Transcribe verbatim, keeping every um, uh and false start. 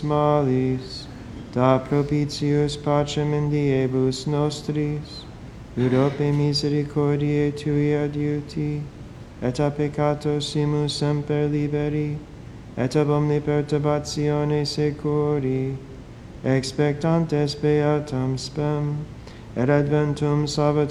malis, da propitius pacem in diebus nostris, Europe misericordiae tui adiuti, et a peccatosimus semper liberi, et ab omni perturbatione securi, expectantes beatam spem, et adventum Salvator